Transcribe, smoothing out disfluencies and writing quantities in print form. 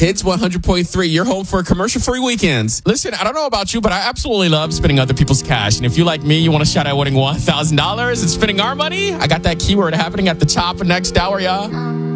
Hits 100.3, your home for commercial-free weekends. Listen, I don't know about you, but I absolutely love spending other people's cash. And if you like me, you want a shot at winning $1,000 and spending our money, I got that keyword happening at the top of next hour, y'all.